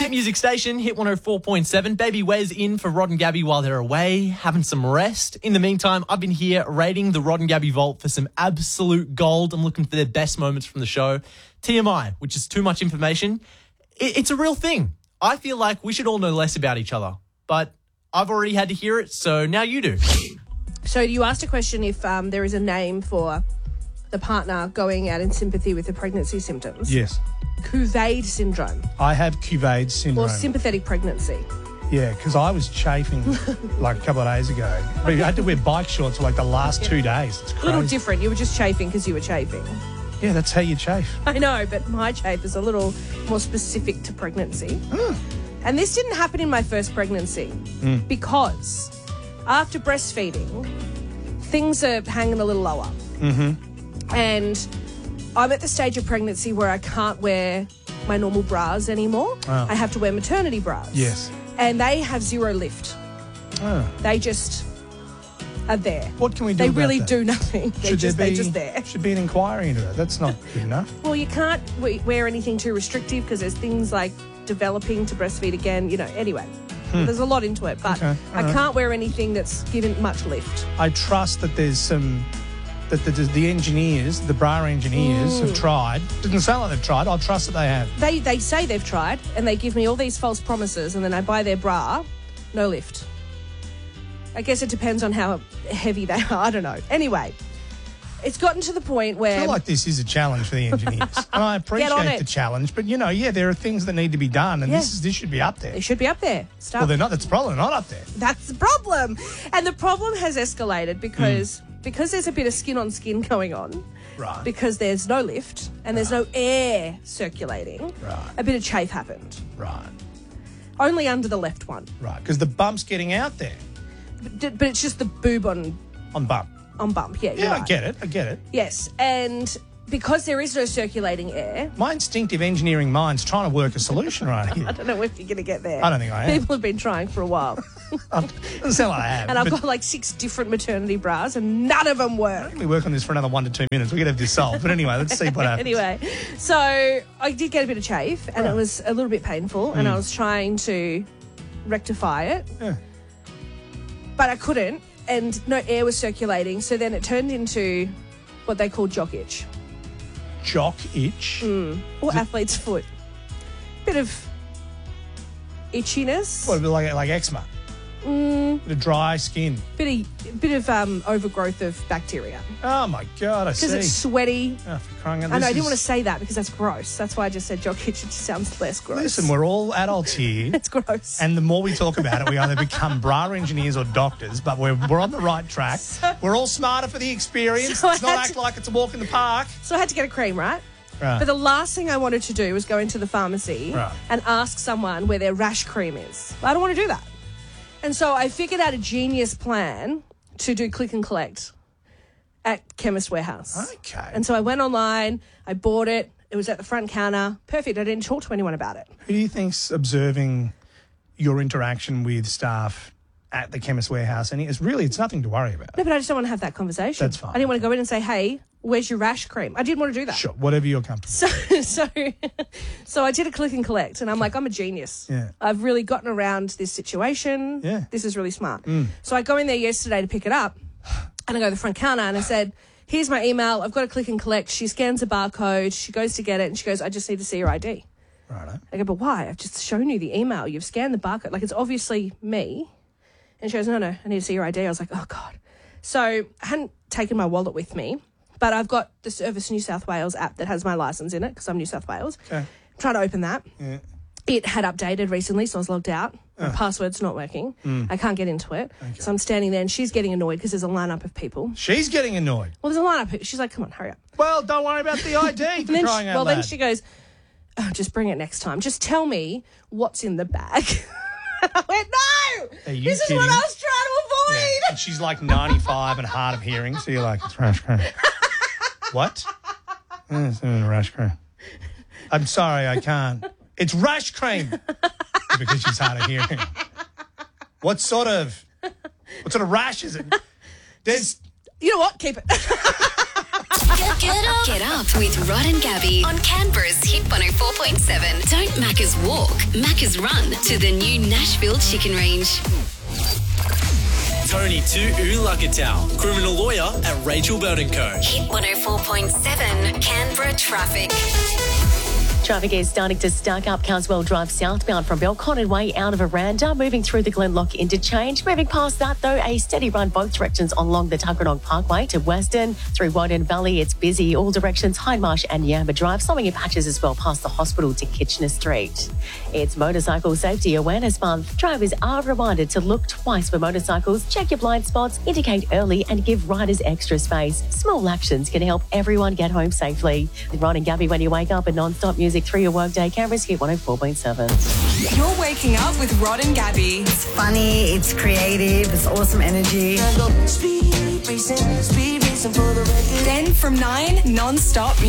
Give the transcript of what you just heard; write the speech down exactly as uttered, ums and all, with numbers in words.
Hit music station, Hit one oh four point seven. Baby Wes in for Rod and Gabby while they're away, having some rest. In the meantime, I've been here raiding the Rod and Gabby vault for some absolute gold. I'm looking for their best moments from the show. T M I, which is too much information. It, it's a real thing. I feel like we should all know less about each other, but I've already had to hear it, so now you do. So you asked a question if um, there is a name for the partner going out in sympathy with the pregnancy symptoms. Yes. Cuvade syndrome. I have Cuvade syndrome. Or sympathetic pregnancy. Yeah, because I was chafing like a couple of days ago. But I had to wear bike shorts for like the last two days. It's A crazy. little different. You were just chafing because you were chafing. Yeah, that's how you chafe. I know, but my chafe is a little more specific to pregnancy. Mm. And this didn't happen in my first pregnancy Mm. because after breastfeeding, things are hanging a little lower. Mm-hmm. And I'm at the stage of pregnancy where I can't wear my normal bras anymore. Oh. I have to wear maternity bras. Yes. And they have zero lift. Oh. They just are there. What can we do They about really that? do nothing. They're Should just, there be, they're just there. should be an inquiry into that. That's not good enough. Well, you can't we- wear anything too restrictive because there's things like developing to breastfeed again, you know, anyway. Hmm. There's a lot into it, but Okay, I all right. can't wear anything that's given much lift. I trust that there's some... that the, the engineers, the bra engineers Mm. have tried. Doesn't sound like they've tried. I'll trust that they have. They they say they've tried and they give me all these false promises and then I buy their bra, no lift. I guess it depends on how heavy they are. I don't know. Anyway, it's gotten to the point I where... feel like this is a challenge for the engineers. And I on appreciate it. the challenge, but, you know, yeah, there are things that need to be done, and Yeah. this is this should be up there. They should be up there. Start Well, they're not. That's probably not up there. That's the problem. And the problem has escalated because because there's a bit of skin on skin going on. Right. Because there's no lift and there's no air circulating. Right. A bit of chafe happened. Right. Only under the left one. Right. Because the bump's getting out there But, but it's just the boob on on bump. on bump. Yeah, you're Yeah, I right. get it. I get it. Yes. And because there is no circulating air, My instinctive engineering mind's trying to work a solution right here. I don't know if you're going to get there. I don't think I am. People have been trying for a while. Doesn't sound like I have. And I've but got like six different maternity bras and none of them work. we work on this for another one to two minutes. We could have this solved. But anyway, let's see what happens. Anyway, so I did get a bit of chafe and Right. it was a little bit painful and I was trying to rectify it, Yeah. but I couldn't and no air was circulating. So then it turned into what they call jock itch Jock itch. or athlete's foot. Bit of itchiness, What, like, like eczema? mm, The dry skin. bit of, bit of um, overgrowth of bacteria Oh, my God, I see. because it's sweaty. Oh, for crying out I know, I this didn't want to is- say that because that's gross. That's why I just said jock itch. It just sounds less gross. Listen, we're all adults here. It's gross. And the more we talk about it, we either become bra engineers or doctors, but we're, we're on the right track. We're all smarter for the experience. So I Let's not had act to- like it's a walk in the park. So I had to get a cream, right? Right. But the last thing I wanted to do was go into the pharmacy Right. and ask someone where their rash cream is. I don't want to do that. And so I figured out a genius plan to do click and collect at Chemist Warehouse. Okay. And so I went online, I bought it, it was at the front counter. Perfect. I didn't talk to anyone about it. Who do you think's observing your interaction with staff at the Chemist Warehouse? And it's really, it's nothing to worry about. No, but I just don't want to have that conversation. That's fine. I didn't want to go in and say, hey, where's your rash cream? I didn't want to do that. Sure, whatever you're comfortable. So, so, so I did a click and collect, and I'm like, I'm a genius. Yeah. I've really gotten around this situation. Yeah. This is really smart. So I go in there yesterday to pick it up, and I go to the front counter, and I said, here's my email. I've got a click and collect. She scans a barcode. She goes to get it, and she goes, I just need to see your I D. Righto. I go, but why? I've just shown you the email. You've scanned the barcode. Like, it's obviously me. And she goes, no, no, I need to see your I D. I was like, oh, God. So I hadn't taken my wallet with me, but I've got the Service New South Wales app that has my licence in it because I'm New South Wales. Okay. Trying to open that. Yeah. It had updated recently, so I was logged out. My password's not working. I can't get into it. So I'm standing there and she's getting annoyed because there's a lineup of people. She's getting annoyed. Well, there's a lineup. Of, she's like, come on, hurry up. Well, don't worry about the I D for And then crying she, out well, loud. then she goes, oh, just bring it next time. Just tell me what's in the bag. And I went, no! Are you This is kidding? what I was trying to avoid. Yeah. And she's like ninety-five and hard of hearing, so you're like, it's rash cream. What? Eh, It's a rash cream. I'm sorry, I can't. It's rash cream. Because she's hard of hearing. What sort of, what sort of rash is it? There's You know what? Keep it. Get Get up. Get up with Rod and Gabby on Canberra's Hit one oh four point seven. Don't Macca's walk, Macca's run to the new Nashville Chicken Range. Tony to Ulagatal, criminal lawyer at Rachel Burton Co. Hit one oh four point seven, Canberra traffic. Traffic is starting to stack up Caswell Drive southbound from Belconnen Way out of Aranda, moving through the Glenlock interchange. Moving past that, though, a steady run both directions along the Tuggeranong Parkway to Western. Through Woden Valley, it's busy all directions, Hindmarsh and Yamba Drive, slowing in patches as well past the hospital to Kitchener Street. It's Motorcycle Safety Awareness Month. Drivers are reminded to look twice for motorcycles, check your blind spots, indicate early and give riders extra space. Small actions can help everyone get home safely. With Ron and Gabby when you wake up and non-stop music through your workday. Canberra's Hit one oh four point seven. You're waking up with Rod and Gabby. It's funny, it's creative, it's awesome energy. Then from nine, non-stop